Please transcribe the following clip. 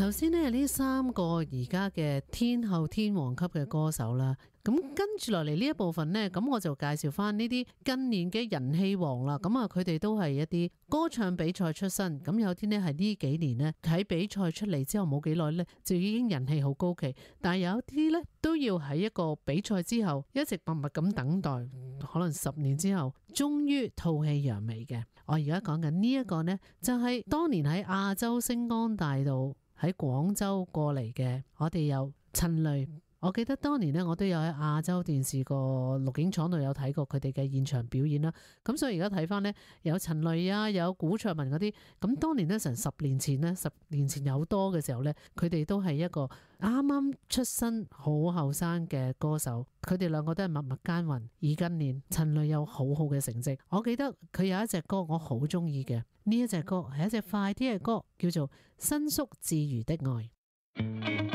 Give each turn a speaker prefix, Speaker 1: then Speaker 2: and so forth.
Speaker 1: 頭先呢三個而家嘅天后天王級嘅歌手啦，咁跟住落嚟呢一部分呢，咁我就介紹翻呢啲近年嘅人氣王啦。咁啊，佢哋都係一啲歌唱比賽出身，咁有啲呢係呢幾年呢喺比賽出嚟之後冇幾耐呢，就已經人氣好高企，但係有啲呢都要喺一個比賽之後一直默默咁等待，可能10年之後終於吐氣揚眉嘅。我而家講緊呢一個呢，就係當年喺亞洲星光大道喺廣州過嚟嘅，我哋有陳蕾。我記得當年呢，我都有喺亞洲電視個錄影廠度有睇過佢哋嘅現場表演啦。咁所以而家睇翻呢，有陳蕾啊，有古卓文嗰啲。咁當年呢，成10年前呢，10年前有多嘅時候呢，佢哋都係一個啱啱出身好後生嘅歌手。佢哋兩個都係默默耕耘。而近年陳蕾有好好嘅成績。我記得佢有一隻歌我好中意嘅，呢一隻歌係一隻快啲嘅歌，叫做《伸縮自如的愛》。